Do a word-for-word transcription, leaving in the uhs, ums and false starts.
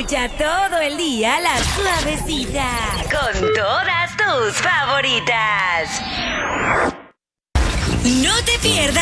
Escucha todo el día la suavecita con todas tus favoritas.